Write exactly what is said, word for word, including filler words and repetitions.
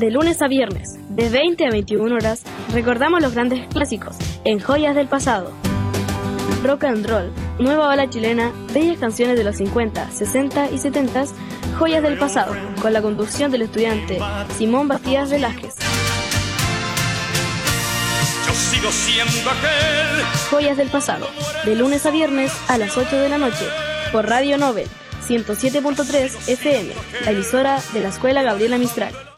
de lunes a viernes, de veinte a veintiuna horas, recordamos los grandes clásicos en Joyas del Pasado. Rock and roll, nueva ola chilena, bellas canciones de los cincuenta, sesenta y setenta, Joyas del Pasado, con la conducción del estudiante Simón Bastías Velázquez. Yo sigo siendo aquel. Joyas del Pasado, de lunes a viernes a las ocho de la noche, por Radio Nobel ciento siete punto tres F M, la emisora de la Escuela Gabriela Mistral.